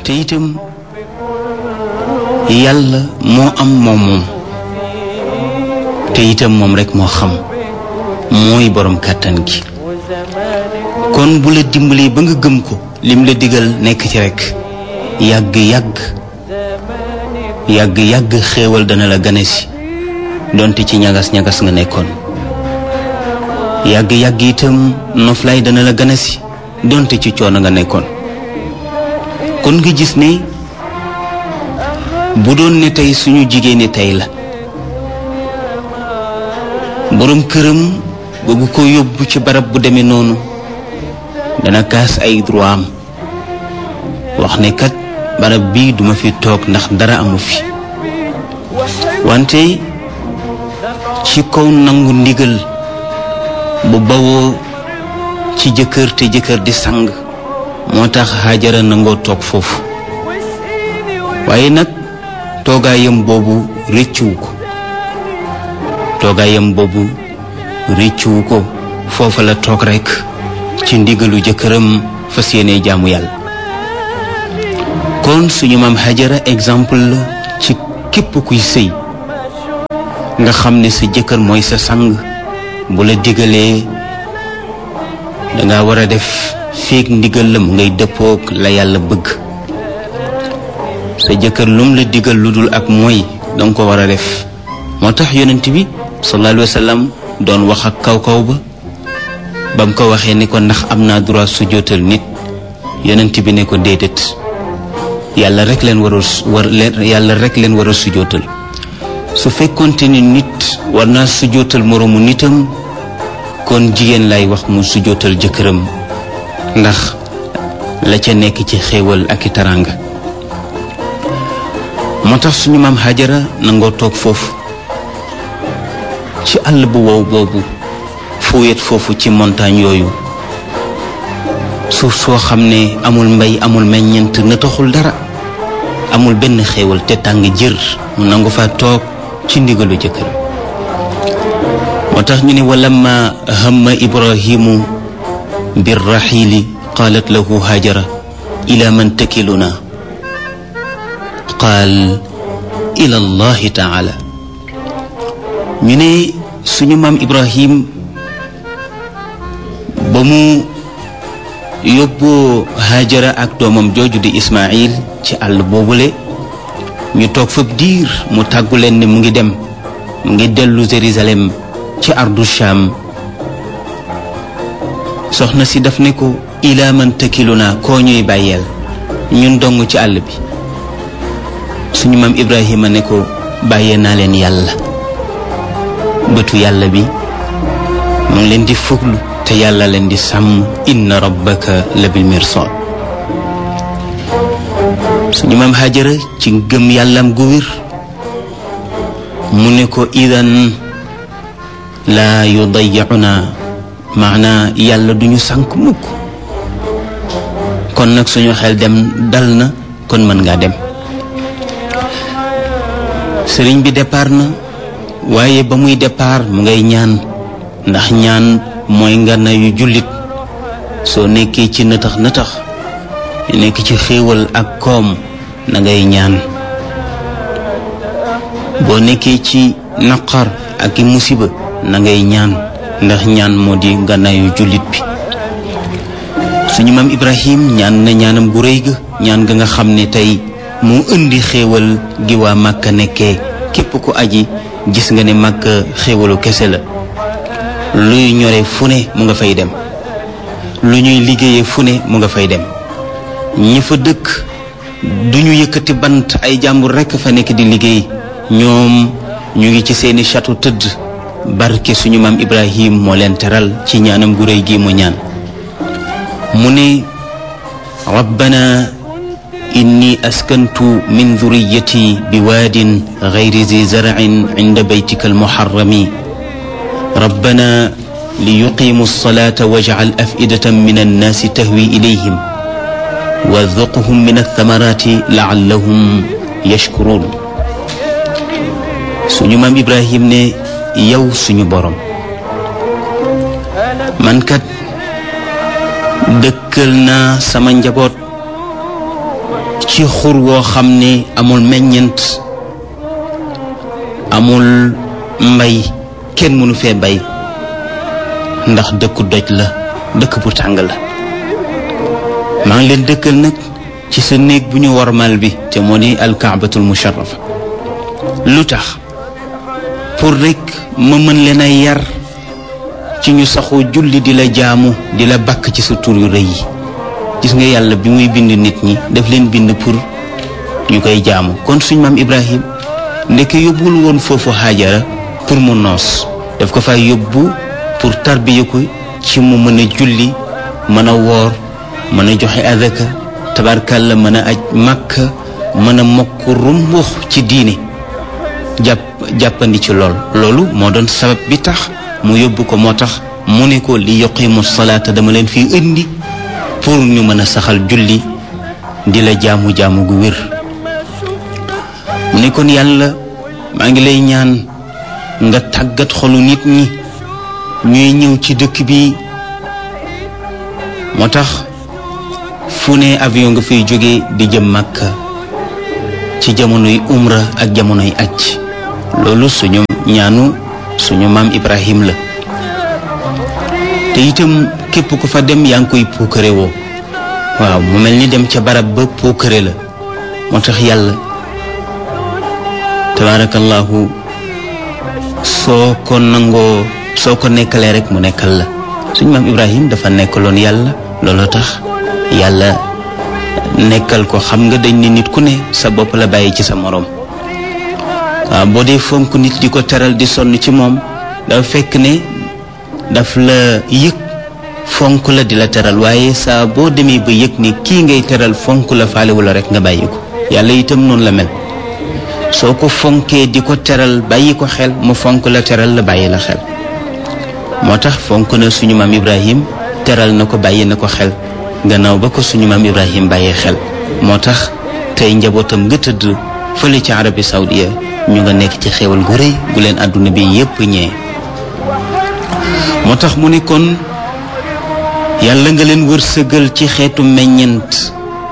te itam yàlla moo am moom te itam moom rek moo xam mooy borom kàttan gi kon bu la dimbalee ba nga gëm ko lim la digal nekk ci rek yàgg xéewal dana la gane si donte ci ñagas-ñagas nga nekkoon yàgg itam noflaay dana la gane si donte ci coono nga nekkoon kon nga gis ne bu doon ne tey suñu jigéeni tey la borom këram bëgg ko yóbbu ci barab bu demee noonu dana kaas ay droit am wax ne kat barab bii duma fi toog ndax dara amu fi wante ci kaw nangu ndigal bu bawoo ci jëkkër te jëkkër di sang moo tax Haajara nangoo toog foofu waaye nag toogaayam boobu réccuwu ko foofa la toog rekk ci ndigalu jëkkëram fas yéene jaamu yàlla kon suñu maam Haajara exemple la ci képp kuy sëy nga xam ne sa jëkkër mooy sa sang bu la digalee danga war a def feek ndigal la mu ngay dëppook la yàlla bëgg sa jëkkër lum la digal lu dul ak mooy danga ko war a def moo tax yonent bi sallallahu alayhi wa sallam doon wax ak kaw ba mu ko waxee ni ko ndax am naa droit sujjóotal nit yonent bi ne ko déedéet yàlla rek leen war a sujjóotal su fekkoonte ni nit war naa sujjóotal moroomu nitam kon jigéen lay wax mu sujjóotal jëkkëram ndax la ca nekk ci xéewal ak i taraanga moo tax suñu maam Haajara nangoo toog foofu ci àll bu wow boobu fu wet foofu ci montagne yooyu suuf soo xam ne amul mbay amul meññeent na taxul dara amul benn xéewal te tàng jër mu nangu fa toog ci ndigalu jëkkër moo tax ñu ne walamma hamma ibrahimu birraxiili qaalat lahu Haajara ila man takiluna qaal ila allahi taala ñu ne suñu maam Ibrahim ba mu yóbboo Haajara ak doomam jooju di Ismaayil ci àll boobule ñu toog fab diir mu tàggu leen ne mu ngi dem mu ngi dellu Jérusalem ci ardu Sham soxna si daf ne ko ila man takiluna koo ñuy bàyyeel ñun dong ci àll bi suñu maam Ibrahima ne ko bàyyee naa leen yàlla bëtu yàlla bi mu ngi leen di fuglu te yàlla leen di sàmm inna rabbaka la bil mirsad suñu maam Haajara ci gëm yàllam gu wér mu ne ko idan laa yudayyuna maana yàlla duñu sànk mukk kon nag suñu xel dal na kon mën ngaa dem sëriñ bi départ na waaye ba muy départ mu ngay ñaan ndax ñaan mooy ngana yu jullit soo nekkee ci nëtax nekk ci xéewal ak koom na ngay ñaan boo nekkee ci naqar ak i musiba na ngay ñaan ndax ñaan moo di ngana yu jullit bi suñu maam Ibrahim ñaan na ñaanam gu réy ga ñaan ga nga xam ne tey moo indi xéewal gi waa Màkka nekkee képp ku aji gis nga ne Màkka xéewalu kese la luy ñore fu ne mu nga fay dem lu ñuy liggéeyee fu ne mu nga fay dem ñi fa dëkk duñu yëkkati bant ay jàmbur rekk fa nekk di liggéey ñoom ñu ngi ci seeni château tëdd barke suñu maam Ibrahim moo leen teral ci ñaanam gu réy gi mu ñaan mu ne rabbana inni askantu min dhurriyyati biwaadin ghayri zi zar'in 'inda baytika al-muharrami rabbana liyuqimu as-salata waj'al af'idatan min an-nasi tahwi ilayhim warzuqhum min ath-thamarati la'allahum yashkurun suñu maam Ibrahim ne yow suñu borom man kat dëkkal naa sama njaboot ci xur woo xam ne amul meññent, amul mbay, kenn mënu fee bay ndax dëkku doj la, dëkk bu tàng la. maa ngi leen dëkkal nag ci sa néeg bu ñu warmal bi te moo di alkaabatul musharrafa. lu tax? pour rek ma mën leen a yar ci ñu saxoo julli di la jaamu, di la bakk ci sa tur yu rëy yi. gis nga yàlla bi muy bind nit ñi daf leen bind pour ñu koy jaamu. kon suñ maam Ibrahim ndeke yóbbul woon foofu Haajara pour mu noos, daf ko fay yóbbu pour tarbiya ko ci mu mën a julli, mën a woor, mën a joxe azaka, tabarkalla mën a aj Makka, mën a mokk rumbux ci diine, jàppandi ci loolu moo doon sabab bi tax mu yóbbu ko. moo tax mu ne ko li yuqimu salaata, dama leen fii indi pour ñu mën a saxal julli di la jaamu gu wér. mu ne kon yàlla maa ngi lay ñaan nga tàggat xolu nit ñi ñuy ñëw ci dëkk bi. moo tax fu ne avion nga fiy jóge di jëm Makka ci jamonoy umra ak jamonoy aj. loolu suñu ñaanu suñu maam Ibrahim la. te itam képp ku fa dem yaa ngi koy puukare woo. waaw mu mel ni dem ca barab ba puukare la. moo tax yàlla tabaarakallahu soo ko nekkalee rek mu nekkal la. suñu maam Ibrahim dafa nekkaloon yàlla, looloo tax yàlla nekkal ko. xam nga dañ ne nit ku ne sa bopp la bàyyi ci sa moroom. waaw boo dee fonk nit di ko teral di sonn ci moom, dafa fekk ne daf la yëg fonk la di la teral. waaye saa boo demee ba yëg ni kii ngay teral fonk la faalewu la rek nga bàyyi ko. yàlla itam noonu la mel. soo ko fonkee di ko teral bàyyi ko xel, mu fonk la teral la bàyyi la xel. moo tax fonk na suñu maam Ibrahim, teral na ko, bàyyi na ko xel gannaaw ba ko suñu maam Ibrahim bàyyee xel. moo tax tey njabootam nga tëdd fële ci Arabie Saoudia ñu nga nekk ci xéewal gu rëy gu leen àdduna bi yépp ñee. moo tax mu ne kon yàlla nga leen wërsëgal ci xeetu meññent,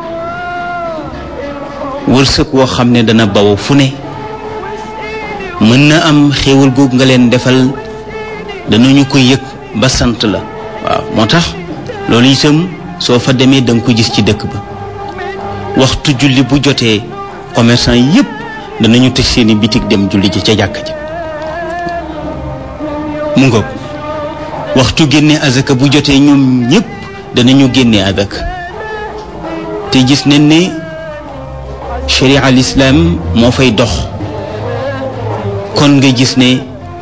wërsëg woo xam ne dana baw fu ne. mën na am xéewal googu nga leen defal danañu ko yëg ba sant la. waaw moo tax loolu itam soo fa demee danga ko gis ci dëkk ba. waxtu julli bu jotee commerçant yépp danañu tëj seeni bitig dem julli ji ca jàkk ji. mu ngoog waxtu génne azaka bu jotee ñoom ñépp danañu génne azaka. te gis nañ ne sharia al islam moo fay dox. kon nga gis ne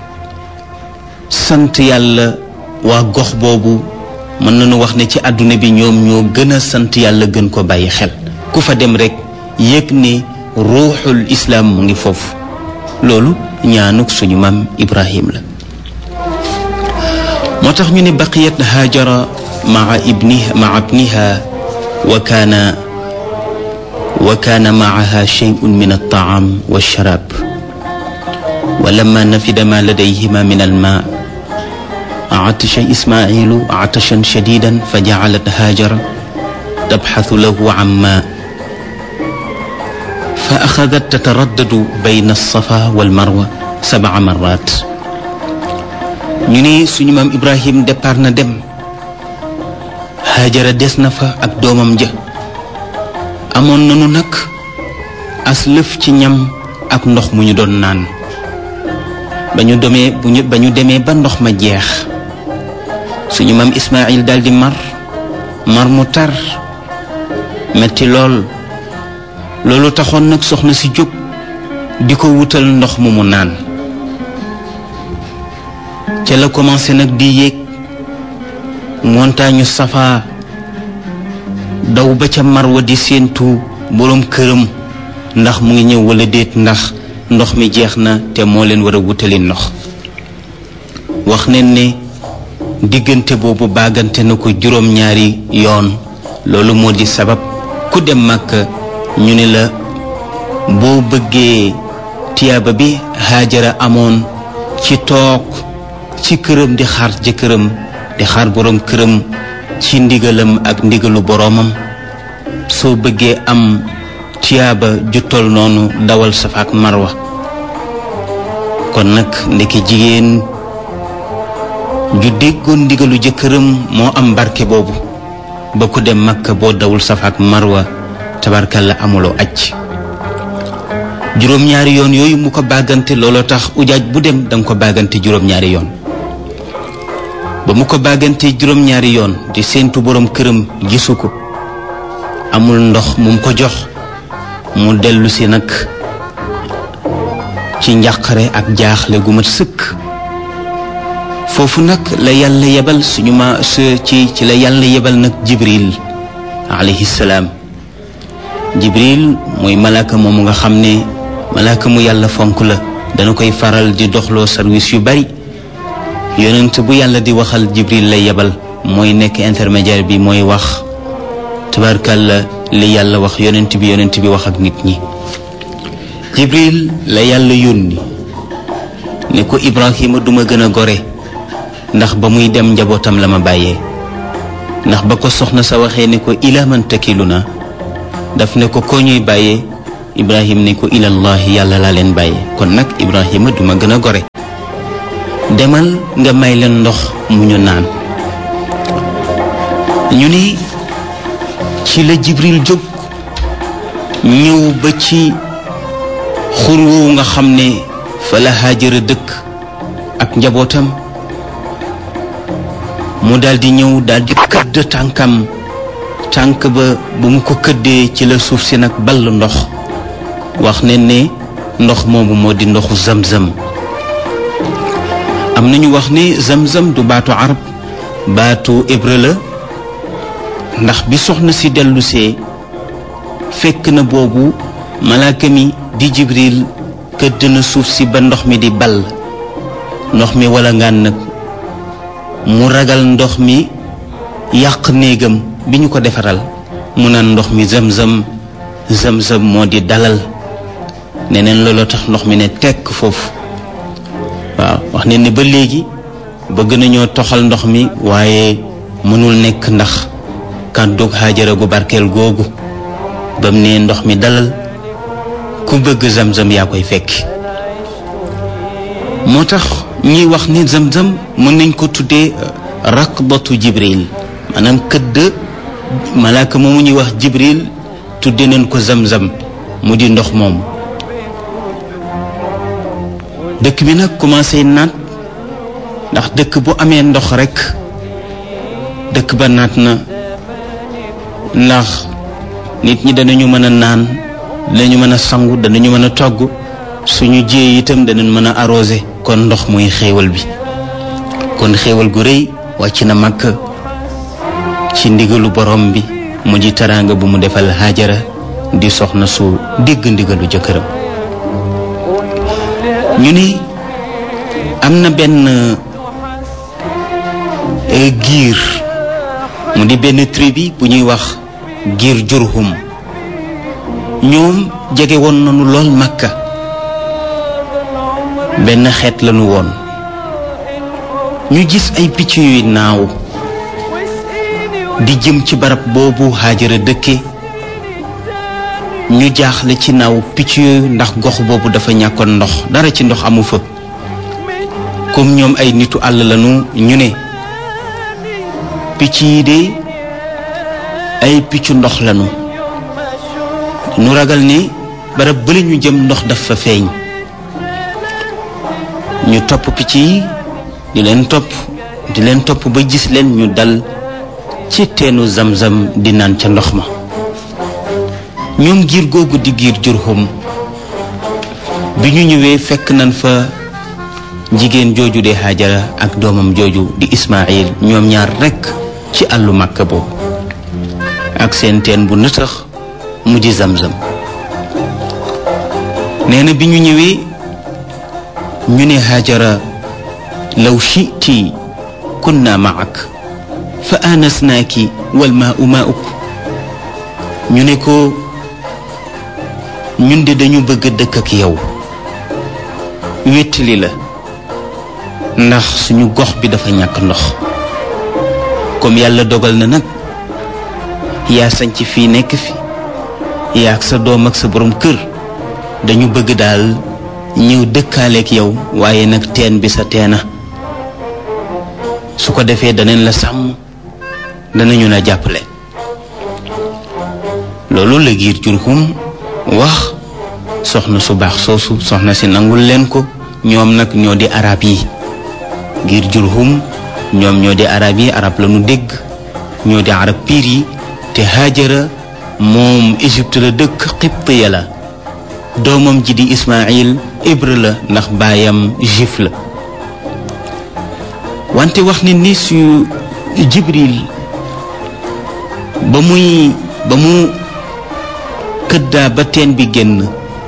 sant yàlla waa gox boobu mën nañu wax ne ci àdduna bi ñoom ñoo gën a sant yàlla, gën ko bàyyi xel. ku fa dem rek yëg ne ruuxul islam mu ngi foofu. loolu ñaanuk suñu maam Ibrahim la. moo tax ñu ne baqiyat Haajara maa ibniha wa kaana maaha shay'un min at-ta'am wash-sharab. wa lamma nafida ma ladayhima min al-ma' atasha Ismaa'ilu atashan shadidan fa ja'alat Haajara tabhathu lahu 'an ma' fa axadat tataraddadu bayna as-safa wal-marwa 7 marrat. ñu ne suñu maam Ibrahim départ na dem, Haajara des na fa ak doomam ja. amoon nanu nag as lëf ci ñam ak ndox mu ñu doon naan. ba ñu demee ba ndox ma jeex, suñu maam Ismaayil daldi mar mu tar metti loolu taxoon nag soxna si jóg di ko wutal ndox mu naan. ca la commencé nag di yéeg montagne Safa, daw ba ca Marwa di séentu boroom këram ndax mu ngi ñëw walla déet, ndax ndox mi jeex na te moo leen war a wutali ndox. wax nañ ne diggante boobu baagante na ko 2 yoon. loolu moo di sabab ku dem Makka ñu ne la boo bëggee tiyaaba bi Haajara amoon ci toog ci këram di xaar jëkkëram, di xaar boroom këram ci ndigalam ak ndigalu boroomam, soo bëggee am tiyaaba ju tol noonu dawal Safa ak Marwa kon nag ndeke jigéen ju déggoon ndigalu jëkkëram moo am barke boobu ba ku dem Makka boo dawul Safa ak Marwa tabarkalla amuloo aj juróom-ñaari yoon yooyu mu ko bàggante looloo tax ujaaj bu dem danga ko bàggante juróom-ñaari yoon ba mu ko bàggante juróom-ñaari yoon di séentu borom këram gisu ko amul ndox mu ko jox mu dellu si nag ci njàqare ak jaaxle gu mat sëkk foofu nag la yàlla yebal suñu ma ci la yàlla yebal nag Jibril alayhi salaam Jibril mooy malaaka moomu nga xam ne malaaka mu yàlla fonk la dana koy faral di doxloo service yu bari yonent bu yàlla di waxal Jibril lay yebal mooy nekk intermédiaire bi mooy wax tabarkalla li yàlla wax yonent bi wax ak nit ñi Jibril la yàlla yónni ne ko Ibrahima duma gën a gore ndax ba muy dem njabootam la ma bàyyee ndax ba ko soxna sa waxee ne ko ila man takiluna daf ne ko koo ñuy bàyyee Ibrahima ne ko ilallahi yàlla laa leen bàyyee kon nag Ibrahima duma gën a gore demal nga may leen ndox mu ñu naan ñu ni ci la Jibril jóg ñëw ba ci xur woowu nga xam ne fa la Haajara dëkk ak njabootam mu daldi ñëw daldi këdd tànkam tànk ba bu mu ko këddee ci la suuf si nag ball ndox wax ne ndox moomu moo di ndoxu Zamzam am nañu wax ne Zamzam du baatu arab baatu hébreu la ndax bi soxna si dellusee fekk na boobu malaaka mi di Jibril këdd na suuf si ba ndox mi di ball ndox mi wala ngaan nag mu ragal ndox mi yàq néegam bi ñu ko defaral mu naan ndox mi Zamzam Zamzam moo di dalal neneen looloo tax ndox mi ne tekk foofu waaw wax ne ni ba léegi bëgg nañoo toxal ndox mi waaye mënul nekk ndax kàddug Haajara gu barkeel googu bam ne ndox mi dalal ku bëgg Zamzam yaa koy fekk moo tax ñuy wax ni Zamzam mën nañ ko tuddee raqbatu Jibril maanaam këdd malaaka moomu ñuy wax Jibril tudde nañ ko Zamzam mu di ndox moomu dëkk bi nag commencé naat ndax dëkk bu amee ndox rekk dëkk ba naat na ndax nit ñi danañu mën a naan danañu mën a sangu danañu mën a togg suñu jiyee itam danañ mën a arrosé kon ndox muy xéewal bi kon xéewal gu rëy wàcc na Makka ci ndigalu borom bi mu di teraanga bu mu defal Haajara di soxna su dégg ndigalu jëkkëram ñu ni am na benn giir mu di benn tribu bu ñuy wax giir Jurhum ñoom jege woon nañu lool Makka benn xeet lañu woon ñu gis ay picc yuy naaw di jëm ci barab boobu Haajara dëkke ñu jaaxle ci naaw picc yooyu ndax gox boobu dafa ñàkkoon ndox dara ci ndox amu fa comme ñoom ay nitu àll lañu ñu ne picc yi de ay piccu ndox lañu ñu ragal ni barab bële ñu jëm ndox dafa feeñ ñu topp picc yi di leen topp ba gis leen ñu dal ci teenu Zamzam di naan ca ndox ma ñoom giir googu di giir Jurhum bi ñu ñëwee fekk nañ fa jigéen jooju de Haajara ak doomam jooju di Ismaayil ñoom ñaar rekk ci àllu Makka boobu ak seen teen bu nëtëx mu di Zamzam nee na bi ñu ñëwee ñu ne Haajara law shi'ti kunna ma'ak fa aanasnaaki wal maa'u maa'uk ñu ne ko ñun de dañu bëgg dëkk ak yow wéttali la ndax suñu gox bi dafa ñàkk ndox comme yàlla dogal na nag yaa sañc fii nekk fi yaag sa doom ak sa borom kër dañu bëgg daal ñëw dëkkaaleek yow waaye nag teen bi sa teena su ko defee danañ la sàmm danañu la jàppale. loolu la giir Jurhum wax soxna su baax soosu soxna si nangul leen ko. ñoom nag ñoo di arab yi giir Jurhum ñoom ñoo di arab yi arab la nu dégg ñoo di arab piir yi te Haajara moom Égypte la dëkk Qibtiya la doomam ji di Ismaïl hébreu la ndax baayam juif la wante wax ni ni su Jibril ba mu këddaa ba teen bi génn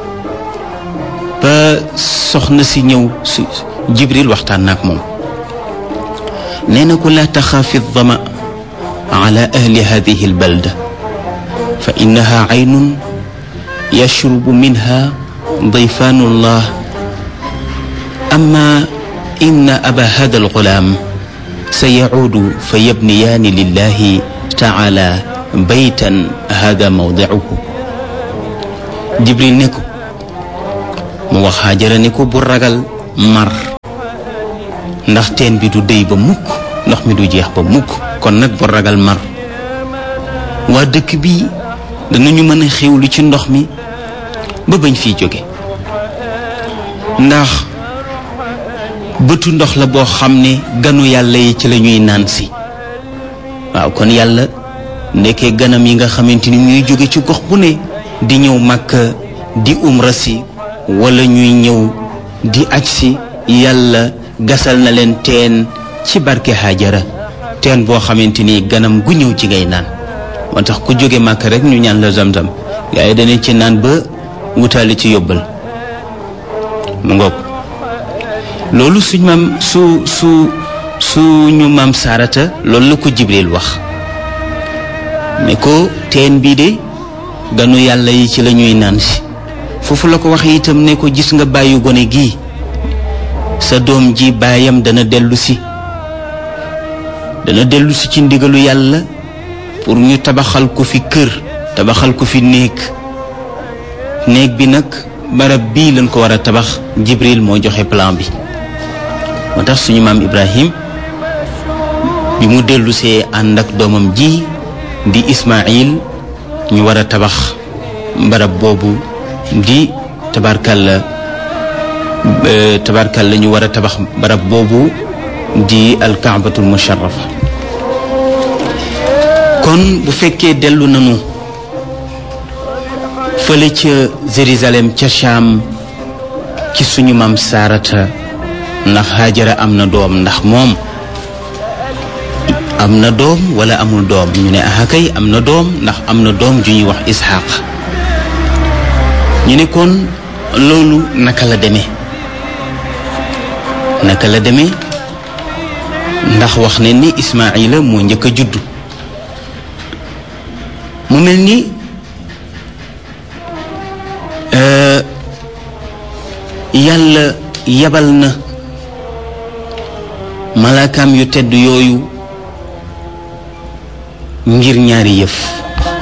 ba soxna si ñëw su Jibril waxtaan na ak moom nee na ko laa taxaafi dama ala ahli hadihi albalda fa innaha aynun yashrubu minha dayfaanu llah amma inna aba hada algulaam sayacuudu fa yabniyaani lillahi taala baytan hada mawdicuhu. Jibril ne ko mu wax Haajara ne ko bu ragal mar ndax teen bi du déy ba mukk ndox mi du jeex ba mukk kon nag bu ragal mar waa dëkk bi danañu mën a xewlu ci ndox mi ba bañ fiy jóge ndax bëtu ndox la boo xam ne ganu yàlla yi ci la ñuy naan si waaw kon yàlla ndekkee ganam yi nga xamante ni ñuy jóge ci gox bu ne di ñëw Makka di umra si wala ñuy ñëw di aj si yàlla gasal na leen teen ci barke Haajara teen boo xamante ni ganam gu ñëw ci ngay naan moo tax ku jóge Makka rek ñu ñaan la zamzam gaa yi danañ ci naan ba wutaale ci yóbbal mu ngoog loolu suñu maam Saarata loolu la ko Jibril wax ne ko teen bii de ganu yàlla yi ci la ñuy naan si foofu la ko waxee itam ne ko gis nga bàyyi gone gii sa doom ji baayam dana dellu si ci ndigalu yàlla pour ñu tabaxal ko fi kër tabaxal ko fi néeg bi nag barab bii lañ ko war a tabax Jibril moo joxe plan bi moo tax suñu maam Ibrahim bi mu dellusee ànd ak doomam ji di Ismaïl ñu war a tabax barab boobu di tabarkalla ñu war a tabax barab boobu di alkaabatul musharrafa kon bu fekkee dellu nanu fële ca Jérusalem ca Cham ci suñu maam Saarata ndax Haajara am na doom ndax moom am na doom wala amul doom ñu ne kay am na doom ndax am na doom ju ñuy wax Isxaaq ñu ne kon loolu naka la demee ndax wax ne ni Ismaayila moo njëkk a juddu mu mel ni yàlla yabal na malaakaam yu tedd yooyu ngir ñaari yëf